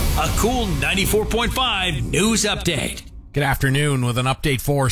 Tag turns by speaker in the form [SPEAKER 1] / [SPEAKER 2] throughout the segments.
[SPEAKER 1] A cool 94.5 news update.
[SPEAKER 2] Good afternoon with an update for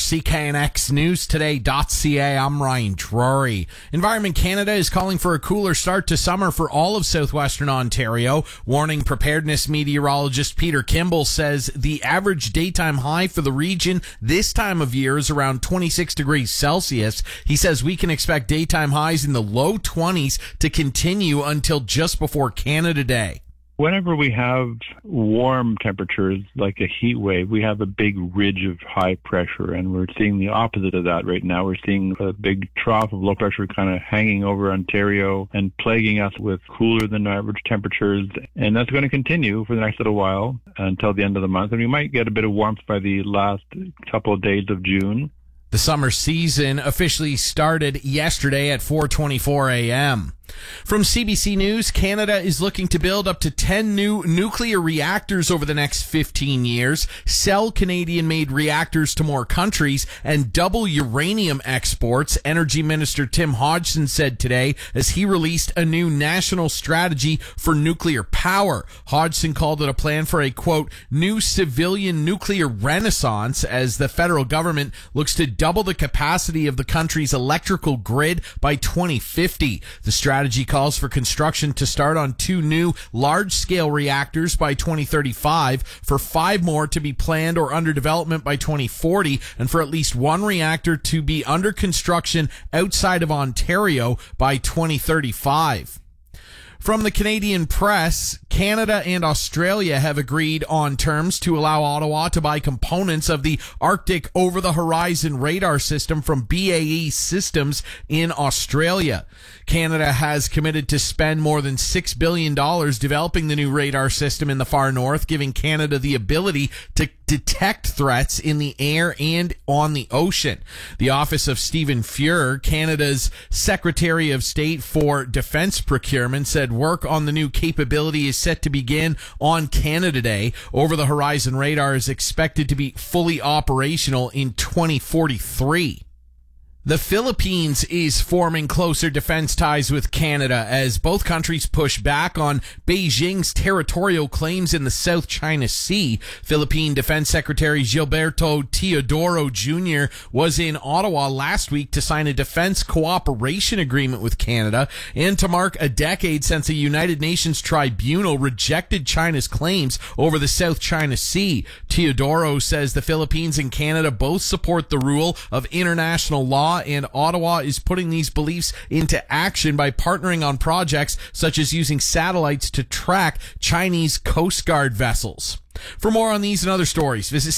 [SPEAKER 2] CKNXNewsToday.ca. I'm Ryan Drury. Environment Canada is calling for a cooler start to summer for all of southwestern Ontario. Warning preparedness meteorologist Peter Kimball says the average daytime high for the region this time of year is around 26 degrees Celsius. He says we can expect daytime highs in the low 20s to continue until just before Canada Day.
[SPEAKER 3] Whenever we have warm temperatures like a heat wave, we have a big ridge of high pressure, and we're seeing the opposite of that right now. We're seeing a big trough of low pressure kind of hanging over Ontario and plaguing us with cooler than average temperatures, and that's going to continue for the next little while until the end of the month, and we might get a bit of warmth by the last couple of days of June.
[SPEAKER 2] The summer season officially started yesterday at 4:24 a.m. From CBC News, Canada is looking to build up to 10 new nuclear reactors over the next 15 years, sell Canadian-made reactors to more countries, and double uranium exports, Energy Minister Tim Hodgson said today as he released a new national strategy for nuclear power. Hodgson called it a plan for a, quote, new civilian nuclear renaissance as the federal government looks to double the capacity of the country's electrical grid by 2050. The strategy calls for construction to start on 2 new large-scale reactors by 2035, for 5 more to be planned or under development by 2040, and for at least 1 reactor to be under construction outside of Ontario by 2035. From the Canadian press, Canada and Australia have agreed on terms to allow Ottawa to buy components of the Arctic Over-the-Horizon radar system from BAE Systems in Australia. Canada has committed to spend more than $6 billion developing the new radar system in the far north, giving Canada the ability to detect threats in the air and on the ocean. The office of Stephen Fuhr, Canada's Secretary of State for Defense Procurement, said work on the new capability is set to begin on Canada Day. Over-the-Horizon radar is expected to be fully operational in 2043. The Philippines is forming closer defense ties with Canada as both countries push back on Beijing's territorial claims in the South China Sea. Philippine Defense Secretary Gilberto Teodoro Jr. was in Ottawa last week to sign a defense cooperation agreement with Canada and to mark a decade since a United Nations tribunal rejected China's claims over the South China Sea. Teodoro says the Philippines and Canada both support the rule of international law, and Ottawa is putting these beliefs into action by partnering on projects such as using satellites to track Chinese Coast Guard vessels. For more on these and other stories, visit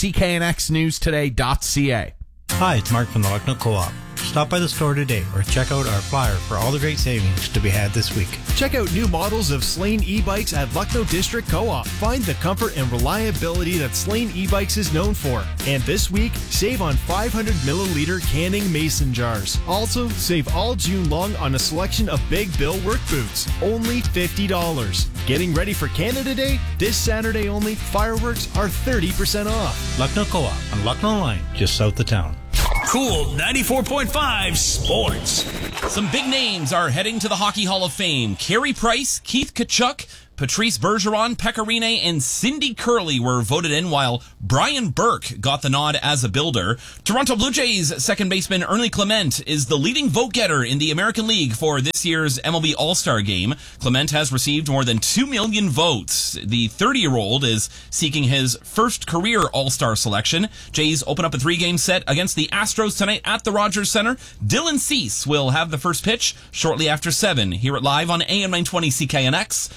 [SPEAKER 2] CKNXNewsToday.ca.
[SPEAKER 4] Hi, it's Mark from the Lucknow Co-op. Stop by the store today or check out our flyer for all the great savings to be had this week.
[SPEAKER 5] Check out new models of Slane e-bikes at Lucknow District Co-op. Find the comfort and reliability that Slane e-bikes is known for. And this week, save on 500 milliliter canning mason jars. Also, save all June long on a selection of Big Bill work boots. Only $50. Getting ready for Canada Day? This Saturday only, fireworks are 30% off.
[SPEAKER 4] Lucknow Co-op on Lucknow Line, just south of town.
[SPEAKER 1] Cool 94.5 Sports.
[SPEAKER 6] Some big names are heading to the Hockey Hall of Fame. Carey Price, Keith Tkachuk, Patrice Bergeron, Pekka Rinne, and Cindy Curley were voted in, while Brian Burke got the nod as a builder. Toronto Blue Jays second baseman Ernie Clement is the leading vote-getter in the American League for this year's MLB All-Star Game. Clement has received more than 2 million votes. The 30-year-old is seeking his first career All-Star selection. Jays open up a 3-game set against the Astros tonight at the Rogers Center. Dylan Cease will have the first pitch shortly after 7. Hear it live on AM 920 CKNX.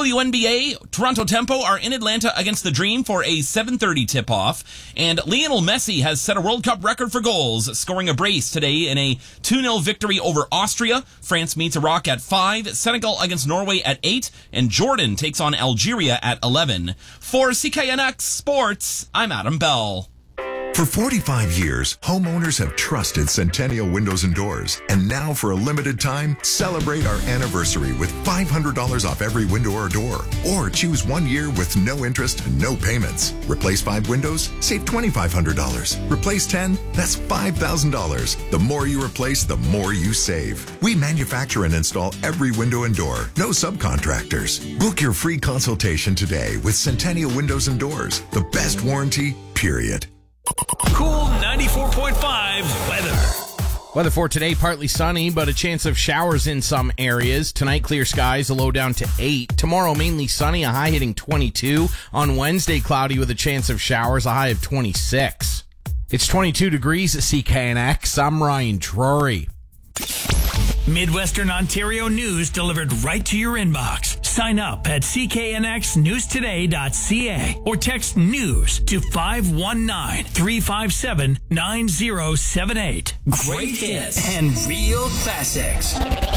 [SPEAKER 6] WNBA, Toronto Tempo are in Atlanta against the Dream for a 7:30 tip-off. And Lionel Messi has set a World Cup record for goals, scoring a brace today in a 2-0 victory over Austria. France meets Iraq at 5, Senegal against Norway at 8, and Jordan takes on Algeria at 11. For CKNX Sports, I'm Adam Bell.
[SPEAKER 7] For 45 years, homeowners have trusted Centennial Windows and Doors. And now for a limited time, celebrate our anniversary with $500 off every window or door. Or choose 1 year with no interest and no payments. Replace 5 windows, save $2,500. Replace 10, that's $5,000. The more you replace, the more you save. We manufacture and install every window and door. No subcontractors. Book your free consultation today with Centennial Windows and Doors. The best warranty, period.
[SPEAKER 1] Cool 94.5 weather.
[SPEAKER 2] Weather for today, partly sunny, but a chance of showers in some areas. Tonight, clear skies, a low down to 8. Tomorrow, mainly sunny, a high hitting 22. On Wednesday, cloudy with a chance of showers, a high of 26. It's 22 degrees at CKNX. I'm Ryan Drury.
[SPEAKER 1] Midwestern Ontario news delivered right to your inbox. Sign up at cknxnewstoday.ca or text news to 519-357-9078. Great hits and real classics.